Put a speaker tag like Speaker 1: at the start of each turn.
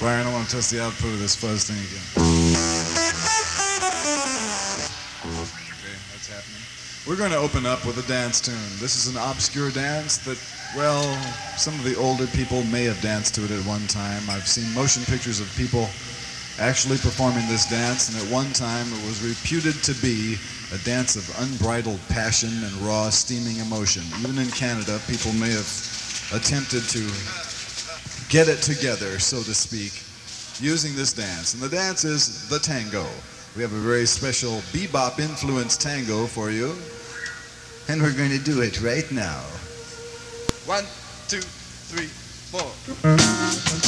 Speaker 1: Brian, I want to test the output of this fuzz thing again. Okay, that's happening. We're going to open up with a dance tune. This is an obscure dance that, well, some of the older people may have danced to it at one time. I've seen motion pictures of people actually performing this dance, and at one time it was reputed to be a dance of unbridled passion and raw, steaming emotion. Even in Canada, people may have attempted to get it together, so to speak, using this dance. And the dance is the tango. We have a very special bebop-influenced tango for you, and we're going to do it right now. 1, 2, 3, 4.